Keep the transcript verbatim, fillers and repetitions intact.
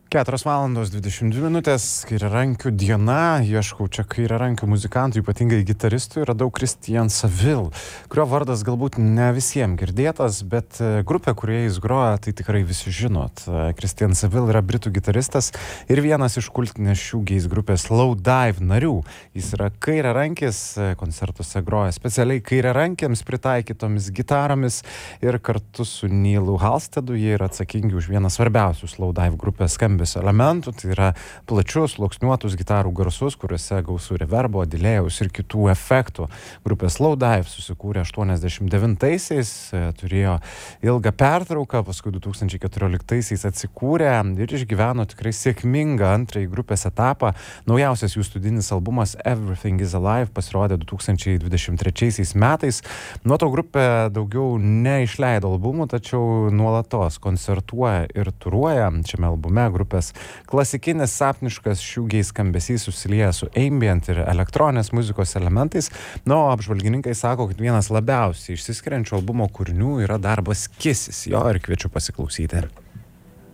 keturios valandos dvidešimt dvi minutės, kairiarankių diena, ieškau čia kairiarankių muzikantų, ypatingai gitaristų, yra daug Christian Saville, kurio vardas galbūt ne visiems girdėtas, bet grupė, kurioje jis groja, tai tikrai visi žinot. Christian Saville yra britų gitaristas ir vienas iš kultinės shoegaze grupės Slowdive narių. Jis yra kairiarankis, koncertuose groja specialiai kairiarankiams pritaikytomis gitaromis ir kartu su Neilu Halsteadu jie yra atsakingi už vieną svarbiausių Slowdive grupės skambesio elementų, tai yra plačius, sluoksniuotus gitarų garsus, kuriuose gausų reverbo, delėjaus ir kitų efektų. Grupė Slowdive susikūrė aštuoniasdešimt devintaisiais, turėjo ilgą pertrauką, paskui du tūkstančiai keturioliktaisiais atsikūrė ir išgyveno tikrai sėkmingą antrąjį grupės etapą. Naujausias jų studinis albumas Everything is Alive pasirodė du tūkstančiai dvidešimt trečiaisiais metais. Nuo to grupė daugiau neišleido albumų, tačiau nuolatos koncertuoja ir turuoja. Šiame albume grupės klasikinis sapniškas shoegaze skambesys susilieja su ambient ir elektroninės muzikos elementais. Na, o apžvalgininkai sako, kad vienas labiausiai išsiskiriančių albumo kūrinių yra darbas Kisses. Jo ir kviečiu pasiklausyti.